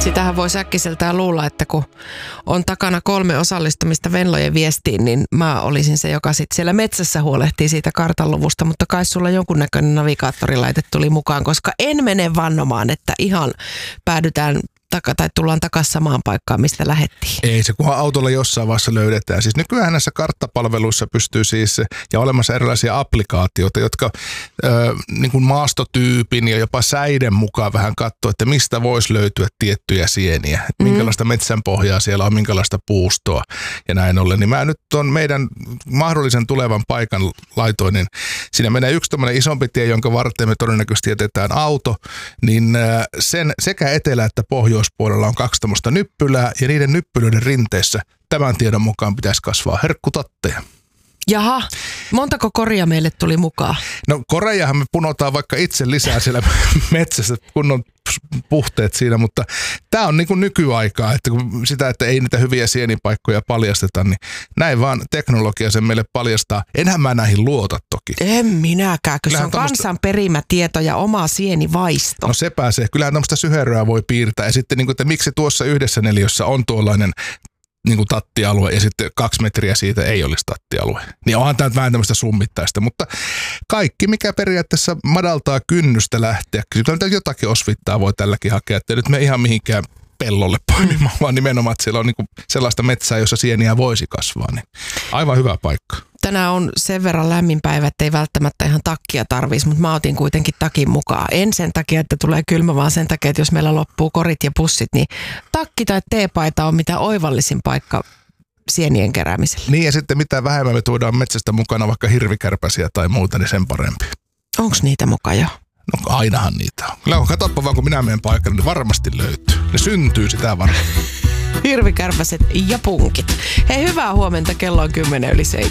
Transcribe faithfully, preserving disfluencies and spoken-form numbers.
Sitähän voi äkkiseltään luulla, että kun on takana kolme osallistumista Venlojen viestiin, niin mä olisin se, joka sitten siellä metsässä huolehtii siitä kartanluvusta, mutta kai sulla jonkunnäköinen navigaattorilaite tuli mukaan, koska en mene vannomaan, että ihan päädytään taka, tai tullaan takaisin samaan paikkaan, mistä lähdettiin. Ei se, kunhan autolla jossain vaiheessa löydetään. Siis nykyään näissä karttapalveluissa pystyy siis, ja olemassa erilaisia applikaatioita, jotka ö, niin kuin maastotyypin ja jopa säiden mukaan vähän katsoo, että mistä voisi löytyä tiettyjä sieniä. Että minkälaista metsänpohjaa siellä on, minkälaista puustoa ja näin ollen. Niin mä nyt on meidän mahdollisen tulevan paikan laitoin, niin siinä menee yksi tämmöinen isompi tie, jonka varten me todennäköisesti jätetään auto, niin sen sekä etelä- että pohjoispuolella on kaksi tämmöistä nyppylää, ja niiden nyppylöiden rinteessä tämän tiedon mukaan pitäisi kasvaa herkkutatteja. Jaha, montako koria meille tuli mukaan? No korejahan me punotaan vaikka itse lisää siellä metsässä, kun on puhteet siinä, mutta tämä on niin kuin nykyaikaa, että kun sitä, että ei niitä hyviä sienipaikkoja paljasteta, niin näin vaan teknologia sen meille paljastaa. Enhän mä näihin luota toki. En minäkään, kun se on tommosta kansan perimä tieto ja oma sienivaisto. No se pääsee. Kyllähän tämmöistä syheröä voi piirtää. Ja sitten, niin kuin, että miksi tuossa yhdessä neliössä on tuollainen niin kuin tattialue ja sitten kaksi metriä siitä ei olisi tattialue. Niin onhan tämä vähän tämmöistä summittaista, mutta kaikki mikä periaatteessa madaltaa kynnystä lähteä. Kyllä jotakin osvittaa voi tälläkin hakea, että nyt me ihan mihinkään pellolle poimimaan, vaan nimenomaan, että siellä on niin kuin sellaista metsää, jossa sieniä voisi kasvaa. Niin aivan hyvä paikka. Tänään on sen verran lämmin päivä, että ei välttämättä ihan takkia tarvitsisi, mutta mä otin kuitenkin takin mukaan. En sen takia, että tulee kylmä, vaan sen takia, että jos meillä loppuu korit ja pussit, niin takki tai teepaita on mitä oivallisin paikka sienien keräämiselle. Niin ja sitten mitä vähemmän me tuodaan metsästä mukana vaikka hirvikärpäsiä tai muuta, niin sen parempi. Onko niitä mukaan jo? No ainahan niitä on. Kyllä katsoppa vaan, kun minä menen paikalle, niin varmasti löytyy. Ne syntyy sitä varmaan. Hirvikärpäset ja punkit. Hei, hyvää huomenta, kello on kymmenen yli seitsemän.